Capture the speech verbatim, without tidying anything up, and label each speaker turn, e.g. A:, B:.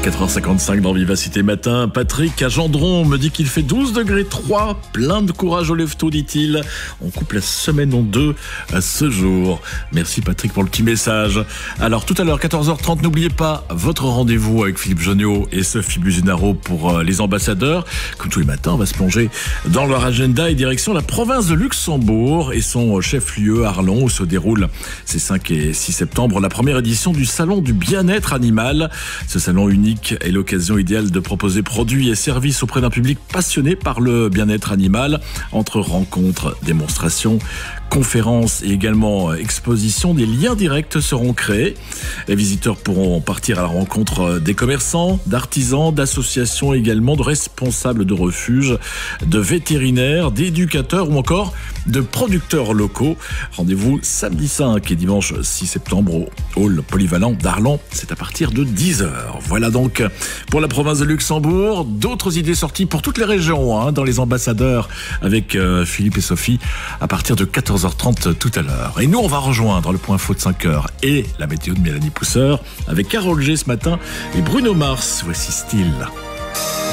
A: quatre heures cinquante-cinq dans Vivacité Matin. Patrick à Gendron me dit qu'il fait douze degrés trois. Plein de courage au lève-tôt, dit-il. On coupe la semaine en deux à ce jour. Merci Patrick pour le petit message. Alors tout à l'heure, quatorze heures trente, n'oubliez pas votre rendez-vous avec Philippe Jonniot et Sophie Buzinaro pour les ambassadeurs. Comme tous les matins, on va se plonger dans leur agenda et direction la province de Luxembourg et son chef-lieu Arlon, où se déroule ces cinq et six septembre la première édition du Salon du bien-être animal. Ce salon unique est l'occasion idéale de proposer produits et services auprès d'un public passionné par le bien-être animal. Entre rencontres, démonstrations, conférences et également expositions, des liens directs seront créés. Les visiteurs pourront partir à la rencontre des commerçants, d'artisans, d'associations également, de responsables de refuges, de vétérinaires, d'éducateurs ou encore de producteurs locaux. Rendez-vous samedi cinq et dimanche six septembre au hall polyvalent d'Arlon. C'est à partir de dix heures. Voilà donc pour la province de Luxembourg. D'autres idées sorties pour toutes les régions, hein, dans les ambassadeurs avec euh, Philippe et Sophie à partir de quatorze heures trente tout à l'heure. Et nous, on va rejoindre le point info de cinq heures et la météo de Mélanie Pousseur avec Carole G ce matin et Bruno Mars. Voici Style.